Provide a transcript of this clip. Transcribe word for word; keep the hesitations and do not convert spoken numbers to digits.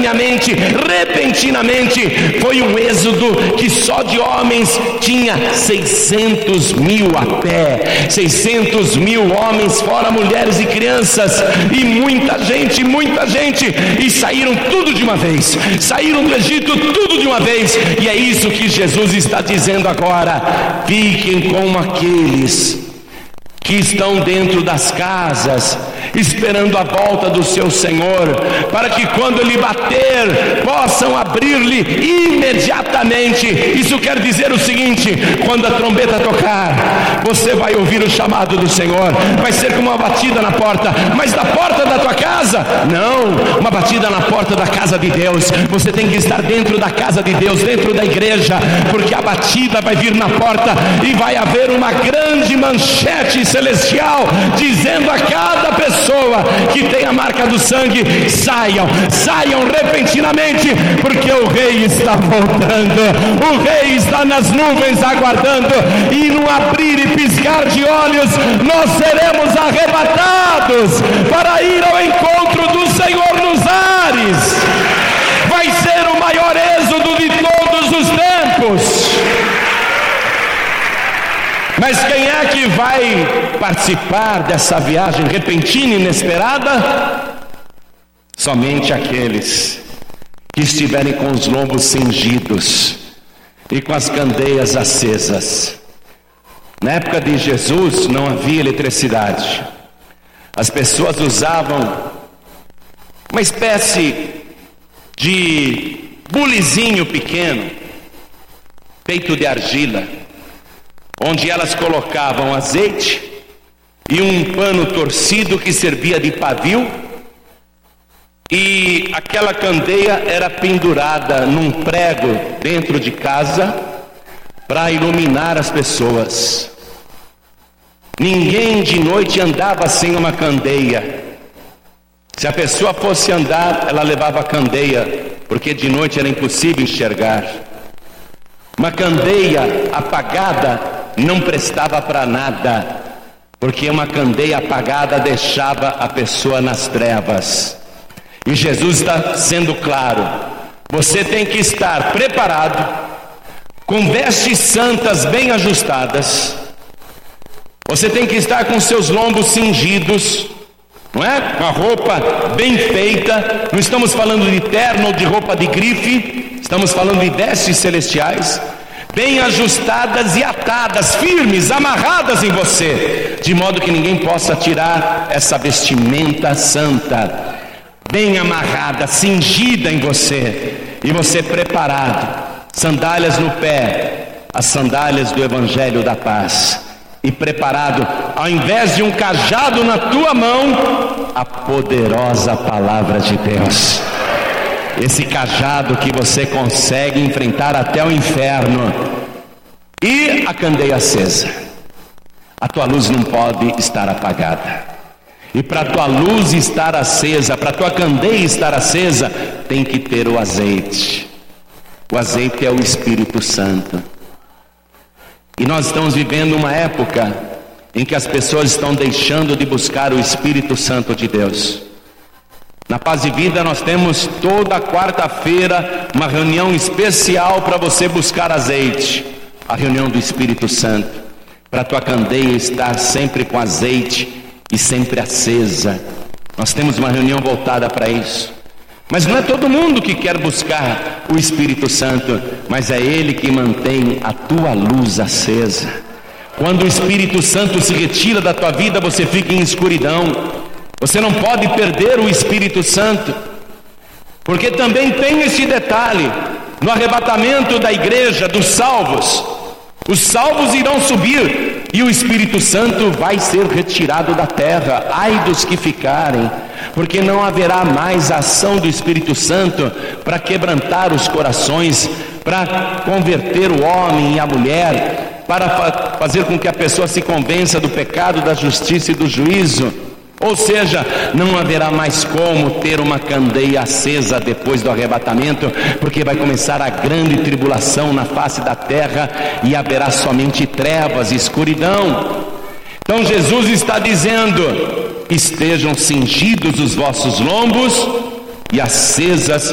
instantaneamente, repentinamente. Foi um êxodo que só de homens tinha seiscentos mil a pé, seiscentos mil homens, fora mulheres e crianças, e muita gente, muita gente, e saíram tudo de uma vez, saíram do Egito tudo de uma vez. E é isso que Jesus está dizendo agora: fiquem como aqueles que estão dentro das casas, esperando a volta do seu Senhor, para que quando Ele bater, possam abrir-lhe imediatamente. Isso quer dizer o seguinte: quando a trombeta tocar, você vai ouvir o chamado do Senhor, vai ser como uma batida na porta, mas da porta da tua casa? Não, uma batida na porta da casa de Deus. Você tem que estar dentro da casa de Deus, dentro da igreja, porque a batida vai vir na porta e vai haver uma grande manchete celestial dizendo a cada pessoa que tem a marca do sangue: saiam, saiam repentinamente, porque o Rei está voltando, o Rei está nas nuvens aguardando, e no abrir e piscar de olhos nós seremos arrebatados para ir ao encontro do Senhor nos ares. Vai ser o maior êxodo de todos os tempos. Mas quem é que vai participar dessa viagem repentina e inesperada? Somente aqueles que estiverem com os lombos cingidos e com as candeias acesas. Na época de Jesus não havia eletricidade. As pessoas usavam uma espécie de bulizinho pequeno, feito de argila, onde elas colocavam azeite e um pano torcido que servia de pavio, e aquela candeia era pendurada num prego dentro de casa para iluminar as pessoas. Ninguém de noite andava sem uma candeia. Se a pessoa fosse andar, ela levava a candeia, porque de noite era impossível enxergar. Uma candeia apagada não prestava para nada, porque uma candeia apagada deixava a pessoa nas trevas. E Jesus está sendo claro: você tem que estar preparado, com vestes santas bem ajustadas, você tem que estar com seus lombos cingidos, não é? Com a roupa bem feita. Não estamos falando de terno ou de roupa de grife, estamos falando de vestes celestiais, bem ajustadas e atadas, firmes, amarradas em você, de modo que ninguém possa tirar essa vestimenta santa, bem amarrada, cingida em você, e você preparado, sandálias no pé, as sandálias do Evangelho da Paz, e preparado, ao invés de um cajado na tua mão, a poderosa palavra de Deus. Esse cajado que você consegue enfrentar até o inferno, e a candeia acesa. A tua luz não pode estar apagada, e para a tua luz estar acesa, para a tua candeia estar acesa, tem que ter o azeite. O azeite é o Espírito Santo. E nós estamos vivendo uma época em que as pessoas estão deixando de buscar o Espírito Santo de Deus. Na Paz e Vida nós temos toda quarta-feira uma reunião especial para você buscar azeite, a reunião do Espírito Santo, para a tua candeia estar sempre com azeite e sempre acesa. Nós temos uma reunião voltada para isso. Mas não é todo mundo que quer buscar o Espírito Santo, mas é Ele que mantém a tua luz acesa. Quando o Espírito Santo se retira da tua vida, você fica em escuridão. Você não pode perder o Espírito Santo, porque também tem esse detalhe: no arrebatamento da igreja, dos salvos, os salvos irão subir e o Espírito Santo vai ser retirado da terra. Ai dos que ficarem, porque não haverá mais a ação do Espírito Santo para quebrantar os corações, para converter o homem e a mulher, para fa- fazer com que a pessoa se convença do pecado, da justiça e do juízo. Ou seja, não haverá mais como ter uma candeia acesa depois do arrebatamento, porque vai começar a grande tribulação na face da terra e haverá somente trevas e escuridão. Então Jesus está dizendo: estejam cingidos os vossos lombos e acesas